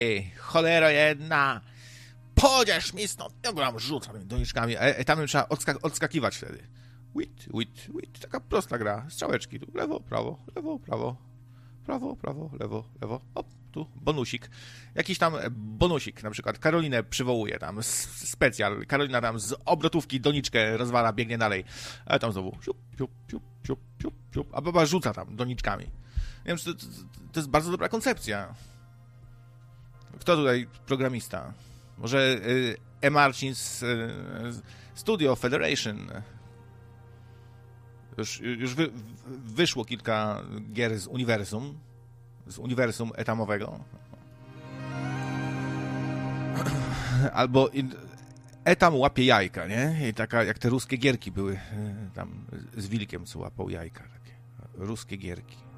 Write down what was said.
cholera jedna, podziesz mi stąd, ja go tam rzucam tymi doniczkami, tam trzeba odskakiwać wtedy. Wit, taka prosta gra, strzałeczki, tu lewo, prawo, lewo, hop, tu bonusik. Jakiś tam bonusik, na przykład Karolinę przywołuje tam, specjal, Karolina tam z obrotówki doniczkę rozwala, biegnie dalej, ale tam znowu siup, a baba rzuca tam doniczkami. Nie wiem, czy to jest bardzo dobra koncepcja. Kto tutaj programista? Może E. Marcin z Studio Federation. Już wyszło kilka gier z uniwersum etamowego. Albo etam łapie jajka, nie? I taka, jak te ruskie gierki były tam z wilkiem, co łapał jajka. Takie ruskie gierki.